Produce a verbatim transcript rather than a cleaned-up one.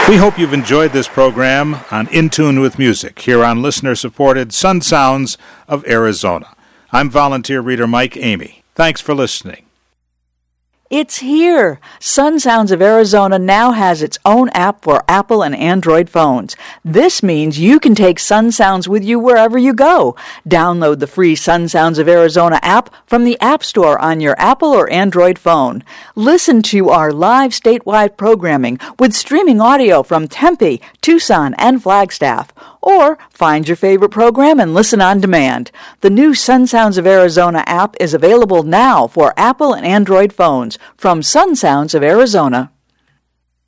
We hope you've enjoyed this program on In Tune with Music here on listener-supported Sun Sounds of Arizona. I'm volunteer reader Mike Amy. Thanks for listening. It's here! Sun Sounds of Arizona now has its own app for Apple and Android phones. This means you can take Sun Sounds with you wherever you go. Download the free Sun Sounds of Arizona app from the App Store on your Apple or Android phone. Listen to our live statewide programming with streaming audio from Tempe, Tucson, and Flagstaff. Or find your favorite program and listen on demand. The new Sun Sounds of Arizona app is available now for Apple and Android phones from Sun Sounds of Arizona.